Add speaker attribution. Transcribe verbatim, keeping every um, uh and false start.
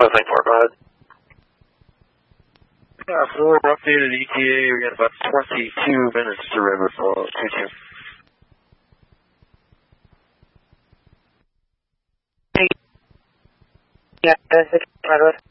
Speaker 1: seven nine four, go ahead.
Speaker 2: Yeah, for updated E T A, we got about twenty-two minutes to Riverfall, two two.
Speaker 3: Yeah, that's it, right.